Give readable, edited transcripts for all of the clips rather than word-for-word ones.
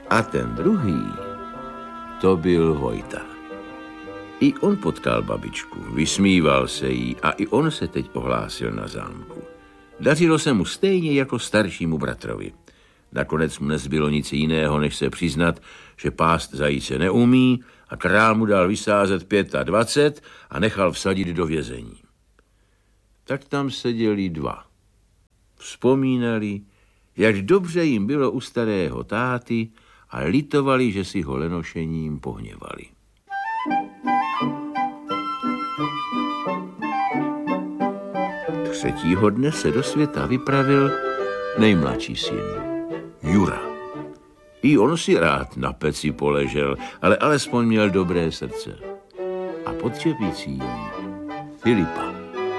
A ten druhý, to byl Vojta. I on potkal babičku, vysmíval se jí a i on se teď ohlásil na zámku. Dařilo se mu stejně jako staršímu bratrovi. Nakonec mu nezbylo nic jiného, než se přiznat, že pást zajíce neumí a král mu dal vysázet 25 a nechal vsadit do vězení. Tak tam seděli dva. Vzpomínali, jak dobře jim bylo u starého táty a litovali, že si ho lenošením pohněvali. Třetího dne se do světa vypravil nejmladší syn, Jura. I on si rád na peci poležel, ale alespoň měl dobré srdce. A pod čepicí Filipa.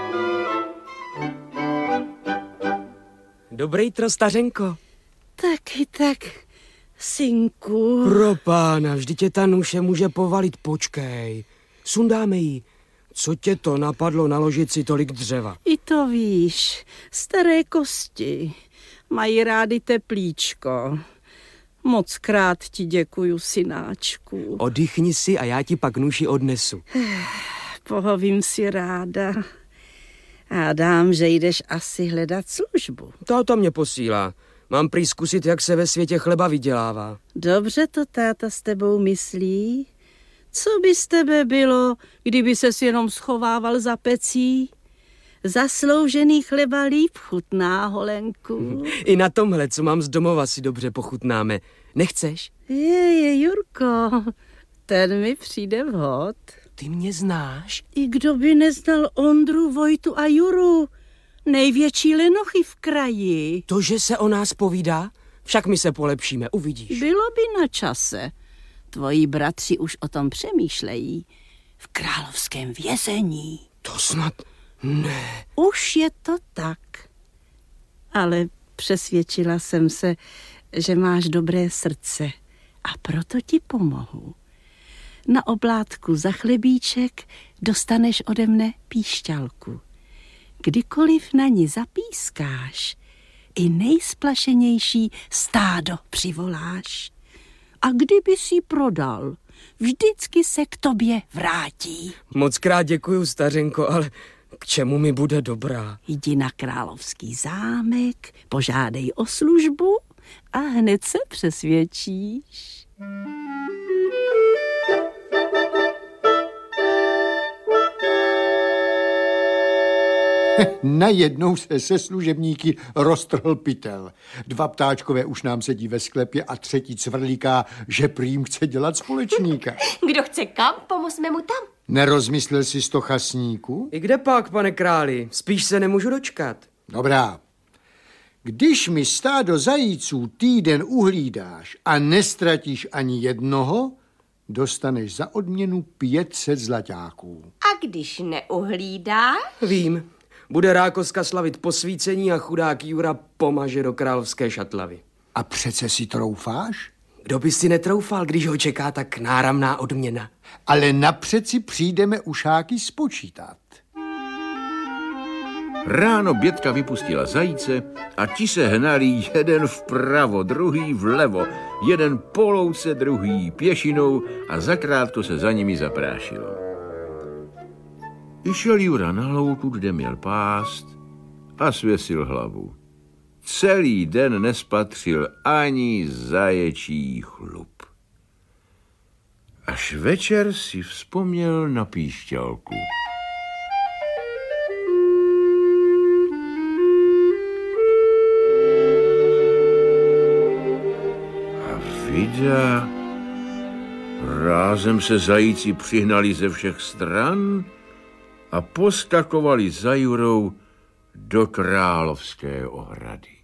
Dobrý stařenko. Taky tak, synku. Pro pána, vždyť tě ta nůše může povalit, počkej. Sundáme jí. Co tě to napadlo naložit si tolik dřeva? I to víš, staré kosti mají rády teplíčko. Moc krát ti děkuju, synáčku. Oddychni si a já ti pak nůši odnesu. Pohovím si ráda. A dám, že jdeš asi hledat službu. Táta mě posílá. Mám prý zkusit, jak se ve světě chleba vydělává. Dobře to táta s tebou myslí. Co by z tebe bylo, kdyby ses jenom schovával za pecí? Zasloužený chleba líp chutná, holenku. I na tomhle, co mám z domova, si dobře pochutnáme. Nechceš? Jurko, ten mi přijde vhod. Ty mě znáš? I kdo by neznal Ondru, Vojtu a Juru, největší lenochy v kraji. To, že se o nás povídá? Však my se polepšíme, uvidíš. Bylo by na čase. Tvoji bratři už o tom přemýšlejí. V královském vězení. To snad ne. Už je to tak. Ale přesvědčila jsem se, že máš dobré srdce a proto ti pomohu. Na oblátku za chlebíček dostaneš ode mne píšťalku. Kdykoliv na ní zapískáš, i nejsplašenější stádo přivoláš. A kdyby si ji prodal, vždycky se k tobě vrátí. Mockrát děkuju, stařenko, ale k čemu mi bude dobrá? Jdi na královský zámek, požádej o službu a hned se přesvědčíš. Najednou se služebníky roztrhl pytel. 2 ptáčkové už nám sedí ve sklepě a 3. cvrlíká, že prým chce dělat společníka. Kdo chce kam, pomozme mu tam. Nerozmyslel jsi 100 chasníků? I kde pak, pane králi? Spíš se nemůžu dočkat. Dobrá. Když mi stádo zajíců týden uhlídáš a nestratíš ani jednoho, dostaneš za odměnu 500 zlaťáků. A když neuhlídáš? Vím. Bude Rákoska slavit posvícení a chudák Jura pomaže do královské šatlavy. A přece si troufáš? Kdo by si netroufal, když ho čeká tak náramná odměna? Ale napřed si přijdeme ušáky spočítat. Ráno Bětka vypustila zajíce a ti se hnali jeden vpravo, druhý vlevo, jeden po louce, druhý pěšinou a zakrátko se za nimi zaprášilo. Išel Jura na louku, kde měl pást a svěsil hlavu. Celý den nespatřil ani zaječí chlup. Až večer si vzpomněl na píšťalku. A vida, rázem se zajíci přihnali ze všech stran a poskakovali za Jurou do královské ohrady.